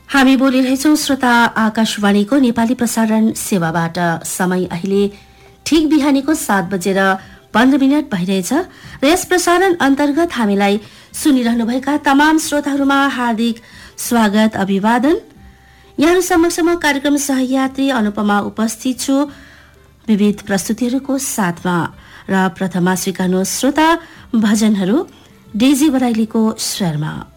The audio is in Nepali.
हामी बोलिरहेछौँ श्रोता आकाशवाणीको नेपाली प्रसारण सेवाबाट। समय अहिले ठिक बिहानीको 7:15 भइरहेछ र यस प्रसारण अन्तर्गत हामीलाई सुनिरहनुभएका तमाम श्रोताहरूमा हार्दिक स्वागत अभिवादन। यहाँहरू समक्षमा कार्यक्रम सहयात्री अनुपमा उपस्थित छु विविध प्रस्तुतिहरूको साथमा र प्रथमा स्वीकार्नु श्रोता भजनहरू डेजी बराइलीको स्वरमा।